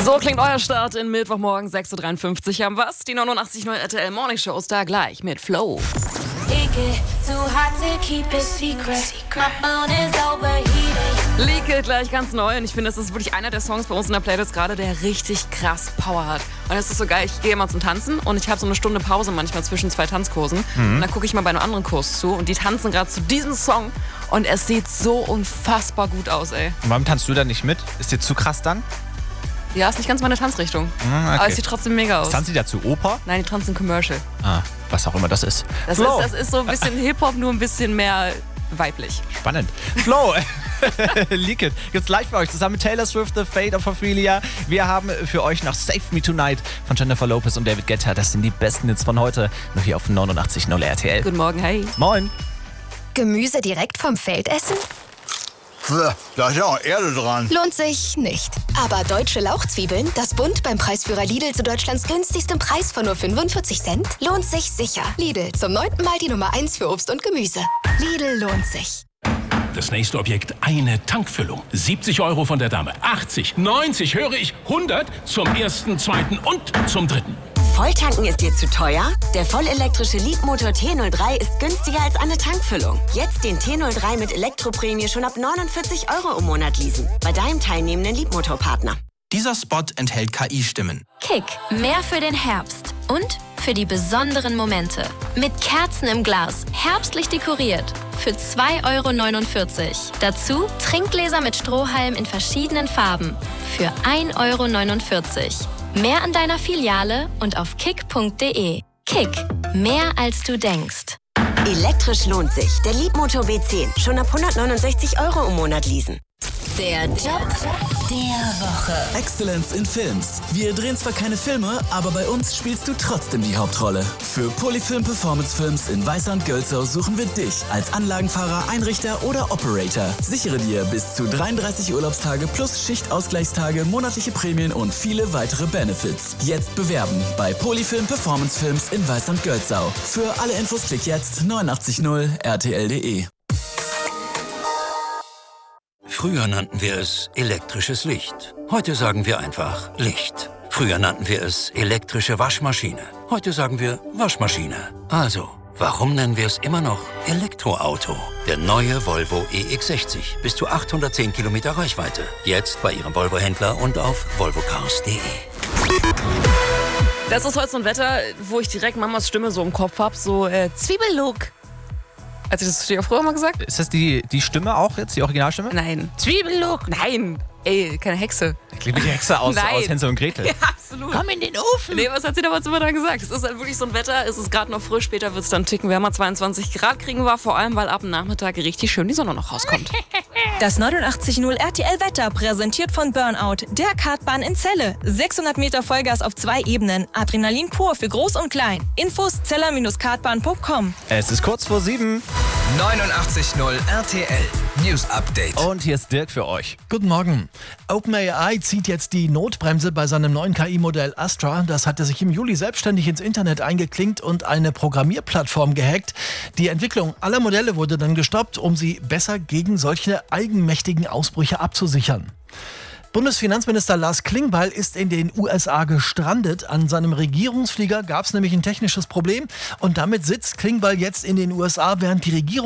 So klingt euer Start in Mittwochmorgen 6.53 Uhr. Haben was? Die 89.0 RTL Morning Show ist da gleich mit Flo. Leak It gleich ganz neu und ich finde, das ist wirklich einer der Songs bei uns in der Playlist gerade, der richtig krass Power hat. Und es ist so geil, ich gehe immer zum Tanzen und ich habe so eine Stunde Pause manchmal zwischen 2 Tanzkursen. Und dann gucke ich mal bei einem anderen Kurs zu und die tanzen gerade zu diesem Song und es sieht so unfassbar gut aus, ey. Und warum tanzt du da nicht mit? Ist dir zu krass dann? Ja, ist nicht ganz meine Tanzrichtung. Okay. Aber es sieht trotzdem mega aus. Tanzen die dazu Oper? Nein, die tanzen Commercial. Was auch immer das ist. Das ist so ein bisschen Hip-Hop, nur ein bisschen mehr weiblich. Spannend. Flo, Leak It gibt's live für euch zusammen mit Taylor Swift, The Fate of Ophelia. Wir haben für euch noch Save Me Tonight von Jennifer Lopez und David Guetta. Das sind die besten Hits von heute. Nur hier auf 89.0 RTL. Guten Morgen, hey. Moin. Gemüse direkt vom Feld essen? Da ist ja auch Erde dran. Lohnt sich nicht. Aber deutsche Lauchzwiebeln, das Bund beim Preisführer Lidl zu Deutschlands günstigstem Preis von nur 45 Cent, lohnt sich sicher. Lidl, zum 9. Mal die Nummer 1 für Obst und Gemüse. Lidl lohnt sich. Das nächste Objekt, eine Tankfüllung. 70 € von der Dame, 80, 90, höre ich, 100 zum ersten, zweiten und zum dritten. Volltanken ist dir zu teuer? Der vollelektrische Leadmotor T03 ist günstiger als eine Tankfüllung. Jetzt den T03 mit Elektroprämie schon ab 49 € im Monat leasen. Bei deinem teilnehmenden Leadmotorpartner. Dieser Spot enthält KI-Stimmen. Kick, mehr für den Herbst und für die besonderen Momente. Mit Kerzen im Glas, herbstlich dekoriert. Für 2,49 €. Dazu Trinkgläser mit Strohhalm in verschiedenen Farben. Für 1,49 €. Mehr an deiner Filiale und auf kick.de. Kick, mehr als du denkst. Elektrisch lohnt sich. Der Leadmotor B10. Schon ab 169 € im Monat leasen. Der Job der Woche. Excellence in Films. Wir drehen zwar keine Filme, aber bei uns spielst du trotzdem die Hauptrolle. Für Polyfilm Performance Films in Weißand-Gölzau suchen wir dich als Anlagenfahrer, Einrichter oder Operator. Sichere dir bis zu 33 Urlaubstage plus Schichtausgleichstage, monatliche Prämien und viele weitere Benefits. Jetzt bewerben bei Polyfilm Performance Films in Weißand-Gölzau. Für alle Infos klick jetzt 89.0 rtl.de. Früher nannten wir es elektrisches Licht. Heute sagen wir einfach Licht. Früher nannten wir es elektrische Waschmaschine. Heute sagen wir Waschmaschine. Also, warum nennen wir es immer noch Elektroauto? Der neue Volvo EX60. Bis zu 810 Kilometer Reichweite. Jetzt bei Ihrem Volvo-Händler und auf volvocars.de. Das ist heute so ein Wetter, wo ich direkt Mamas Stimme so im Kopf habe. So Zwiebellook. Als ich das dir früher mal gesagt? Ist das die Stimme auch jetzt, die Originalstimme? Nein. Zwiebellook? Nein. Ey, keine Hexe. Klingt wie die Hexe aus Hänsel und Gretel. Ja, absolut. Komm in den Ofen. Nee, was hat sie damals immer dann gesagt? Es ist halt wirklich so ein Wetter, es ist gerade noch frisch, später wird es dann ticken wärmer. 22 Grad kriegen wir, vor allem, weil ab dem Nachmittag richtig schön die Sonne noch rauskommt. Das 89.0 RTL Wetter präsentiert von Burnout, der Kartbahn in Celle. 600 Meter Vollgas auf 2 Ebenen. Adrenalin pur für Groß und Klein. Infos zeller-kartbahn.com. Es ist kurz vor 7. 89.0 RTL News Update. Und hier ist Dirk für euch. Guten Morgen. OpenAI zieht jetzt die Notbremse bei seinem neuen KI-Modell Astra. Das hatte sich im Juli selbstständig ins Internet eingeklinkt und eine Programmierplattform gehackt. Die Entwicklung aller Modelle wurde dann gestoppt, um sie besser gegen solche eigenmächtigen Ausbrüche abzusichern. Bundesfinanzminister Lars Klingbeil ist in den USA gestrandet. An seinem Regierungsflieger gab es nämlich ein technisches Problem und damit sitzt Klingbeil jetzt in den USA, während die Regierung